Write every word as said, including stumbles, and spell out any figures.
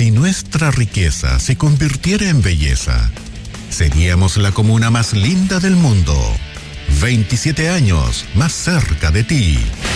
Si nuestra riqueza se convirtiera en belleza, seríamos la comuna más linda del mundo. veintisiete años más cerca de ti.